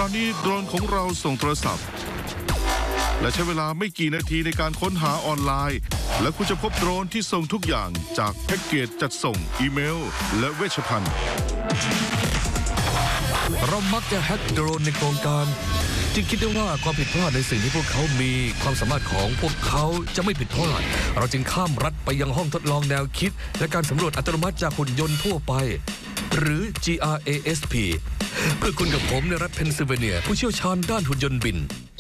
ราวนี้โดรนของเราส่งโทรศัพท์และใช้เวลาไม่กี่นาทีในการค้นหาออนไลน์และคุณจะพบโดรนที่ส่งทุกอย่างจากแพ็กเกจจัดส่งอีเมลและเวชภัณฑ์เรามักจะแฮ็กโดรนในโครงการจึงคิดได้ว่าความผิดพลาดในสิ่งที่พวกเขามีความสามารถของพวกเขาจะไม่ผิดพลาดเราจึงข้ามรัฐไปยังห้องทดลองแนวคิดและการสำรวจอัตโนมัติจากหุ่นยนต์ทั่วไปหรือ GRASP เพื่อคุณกับผมในรัฐเพนซิลเวเนียผู้เชี่ยวชาญด้านหุ่นยนต์บิน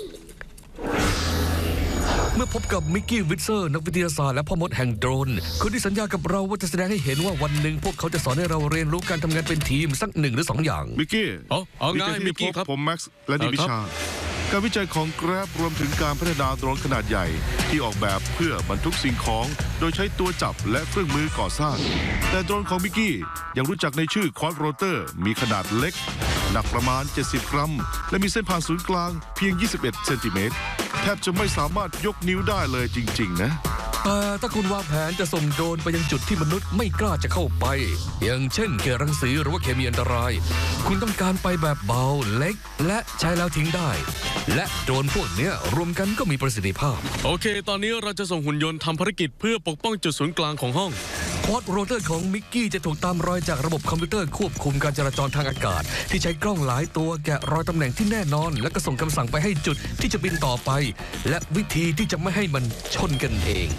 เมื่อพบกับมิกกี้วิทเซอร์นักวิทยาศาสตร์และพ่อมดแห่งโดรนคนที่สัญญากับเราว่าจะแสดงให้เห็นว่าวันหนึ่งพวกเขาจะสอนให้เราเรียนรู้การทำงานเป็นทีมสัก1 หรือ 2อย่างมิกกี้เอาง่ายมิกกี้ครับผมแม็กซ์และดิมิชาการวิจัยของ Grab รวมถึงการพัฒนาโดรนขนาดใหญ่ที่ออกแบบเพื่อบรรทุกสิ่งของโดยใช้ตัวจับและเครื่องมือก่อสร้างแต่โดรนของมิกกี้ยังรู้จักในชื่อควอดโรเตอร์มีขนาดเล็กหนักประมาณ70 กรัมและมีเส้นผ่านศูนย์กลางเพียง21 เซนติเมตรแทบจะไม่สามารถยกนิ้วได้เลยจริงๆนะแต่ถ้าคุณวางแผนจะส่งโดรนไปยังจุดที่มนุษย์ไม่กล้าจะเข้าไปอย่างเช่นเขตรังสีหรือว่าเคมีอันตรายคุณต้องการไปแบบเบาเล็กและใช้แล้วทิ้งได้และโดรนพวกนี้รวมกันก็มีประสิทธิภาพโอเคตอนนี้เราจะส่งหุ่นยนต์ทำภารกิจเพื่อปกป้องจุดศูนย์กลางของห้องควอดโรเตอร์ของมิกกี้จะถูกตามรอยจากระบบคอมพิวเตอร์ควบคุมการจราจรทางอากาศที่ใช้กล้องหลายตัวแกะรอยตำแหน่งที่แน่นอนแล้วก็ส่งคำสั่งไปให้จุดที่จะบินต่อไปและวิธีที่จะไม่ให้มันชนกันเอง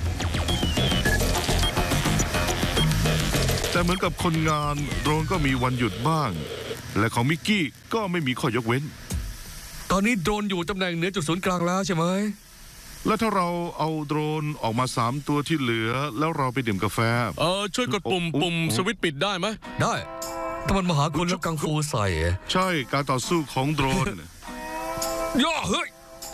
แต่เหมือนกับคนงานโดรนก็มีวันหยุดบ้างและของมิกกี้ก็ไม่มีข้อยกเว้นตอนนี้โดรนอยู่ตำแหน่งเหนือจุดศูนย์กลางแล้วใช่ไหมแล้วถ้าเราเอาโดรนออกมา3 ตัวที่เหลือแล้วเราไปดื่มกาแฟช่วยกดปุ่มสวิตช์ปิดได้ไหมได้ถ้ามันมาหาคุณแล้วกังฟูใส่ใช่การต่อสู้ของโดรนย่าเฮ้ย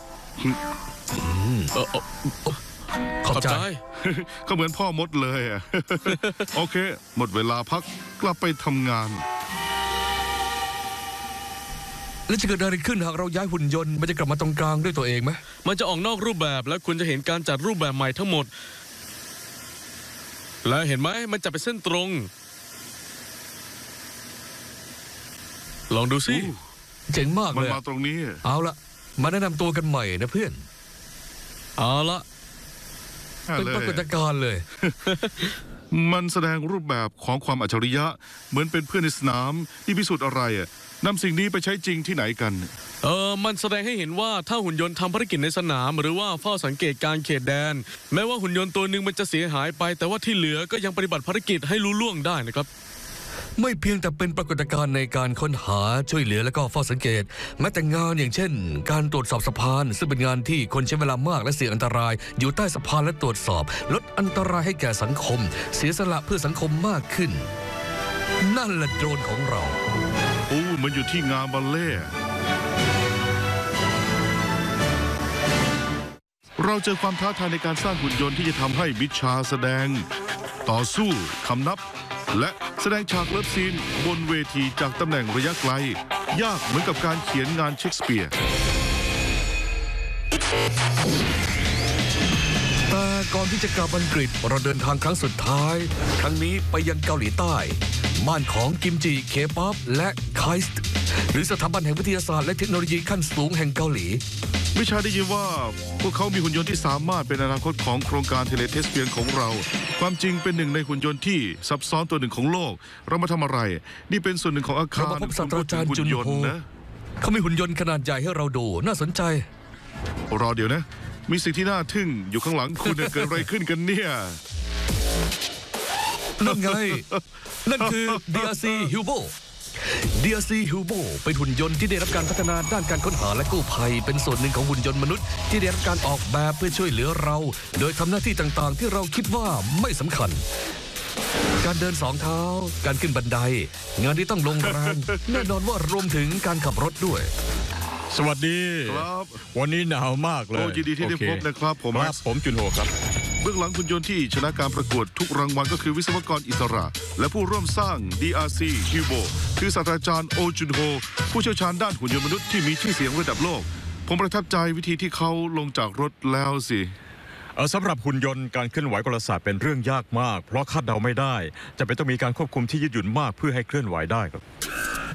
ขอบใจก็เหมือนพ่อมดเลยโอเคหมดเวลาพักกลับไปทำงานแล้วจะเกิดอะไรขึ้นหากเราย้ายหุ่นยนต์มันจะกลับมาตรงกลางด้วยตัวเองไหมมันจะออกนอกรูปแบบและคุณจะเห็นการจัดรูปแบบใหม่ทั้งหมดและเห็นไหมมันจะเป็นเส้นตรงลองดูสิเจ๋งมากเลยมันมาตรงนี้เอาละมาแนะนำตัวกันใหม่นะเพื่อนเอาละเป็นปรากฏการณ์เลยมันแสดงรูปแบบของความอัจฉริยะเหมือนเป็นเพื่อนในสนามที่พิสูจน์อะไรนำสิ่งนี้ไปใช้จริงที่ไหนกันมันแสดงให้เห็นว่าถ้าหุ่นยนต์ทำภารกิจในสนามหรือว่าเฝ้าสังเกตการเขตแดนแม้ว่าหุ่นยนต์ตัวหนึ่งมันจะเสียหายไปแต่ว่าที่เหลือก็ยังปฏิบัติภารกิจให้ลุล่วงได้นะครับไม่เพียงแต่เป็นปรากฏการณ์ในการค้นหาช่วยเหลือและก็เฝ้าสังเกตแม้แต่งานอย่างเช่นการตรวจสอบสะพานซึ่งเป็นงานที่คนใช้เวลามากและเสี่ยงอันตรายอยู่ใต้สะพานและตรวจสอบลดอันตรายให้แก่สังคมเสียสละเพื่อสังคมมากขึ้นนั่นแหละโดรนของเรามันอยู่ที่งานบัลเล่เราเจอความท้าทายในการสร้างหุ่นยนต์ที่จะทำให้มิชชาแสดงต่อสู้คำนับและแสดงฉากเลิฟซีนบนเวทีจากตำแหน่งระยะไกลยากเหมือนกับการเขียนงานเชคสเปียร์แต่ก่อนที่จะกลับอังกฤษเราเดินทางครั้งสุดท้ายครั้งนี้ไปยังเกาหลีใต้บ้านของกิมจิเคป๊อปและไคส์หรือสถาบันแห่งวิทยาศาสตร์และเทคโนโลยีขั้นสูงแห่งเกาหลีวิชาได้ยินว่าพวกเขามีหุ่นยนต์ที่สามารถเป็นอนาคตของโครงการเทเลเทสเปียนของเราความจริงเป็นหนึ่งในหุ่นยนต์ที่ซับซ้อนตัวหนึ่งของโลกเรามาทำอะไรนี่เป็นส่วนหนึ่งของอาคารเรามาพบศาสตราจารย์จุนโฮเขามีหุ่นยนต์ขนาดใหญ่ให้เราดูน่าสนใจรอเดี๋ยวนะมีสิ่งที่น่าทึ่งอยู่ข้างหลังคุณเกิดอะไรขึ้นกันเนี่ยนั่นไงนั่นคือ DRC Hubo DRC Hubo เป็นหุ่นยนต์ที่ได้รับการพัฒนาด้านการค้นหาและกู้ภัยเป็นส่วนหนึ่งของหุ่นยนต์มนุษย์ที่ได้รับการออกแบบเพื่อช่วยเหลือเราโดยทำหน้าที่ต่างๆที่เราคิดว่าไม่สำคัญการเดิน2 เท้าการขึ้นบันไดงานที่ต้องลงแรงแน่นอนว่ารวมถึงการขับรถด้วยสวัสดีครับวันนี้หนาวมากเลยยินดีที่ได้พบนะครับผมจุนโฮครับเบื้องหลังหุ่นยนต์ที่ชนะการประกวดทุกรางวัลก็คือวิศวกรอิสระและผู้ร่วมสร้าง DRC Hubo คือศาสตราจารย์โอจุนโฮผู้เชี่ยวชาญด้านหุ่นยนต์มนุษย์ที่มีชื่อเสียงระดับโลกผมประทับใจวิธีที่เขาลงจากรถแล้วสิสำหรับหุ่นยนต์การเคลื่อนไหวกลศาสตร์เป็นเรื่องยากมากเพราะคาดเดาไม่ได้จะเป็นต้องมีการควบคุมที่ยืดหยุ่นมากเพื่อให้เคลื่อนไหวได้ครับ